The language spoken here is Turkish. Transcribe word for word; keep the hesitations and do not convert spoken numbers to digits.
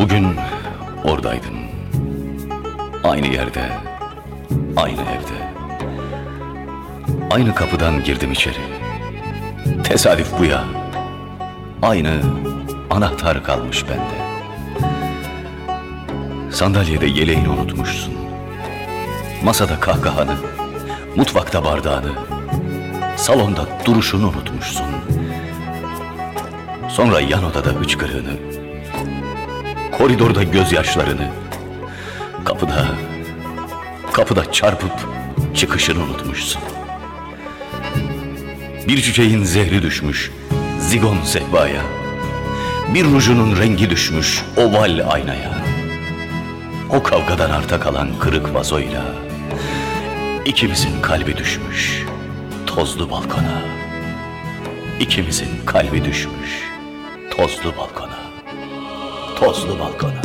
Bugün oradaydın. Aynı yerde, aynı evde. Aynı kapıdan girdim içeri. Tesadüf bu ya. Aynı anahtar kalmış bende. Sandalyede yeleğini unutmuşsun. Masada kahkahanı, mutfakta bardağını, salonda duruşunu unutmuşsun. Sonra yan odada hıçkırığını, koridorda gözyaşlarını, kapıda, kapıda çarpıp çıkışını unutmuşsun. Bir çiçeğin zehri düşmüş zigon sehpaya, bir rujunun rengi düşmüş oval aynaya. O kavgadan arta kalan kırık vazoyla ikimizin kalbi düşmüş tozlu balkona. İkimizin kalbi düşmüş tozlu balkona, tozlu balkona.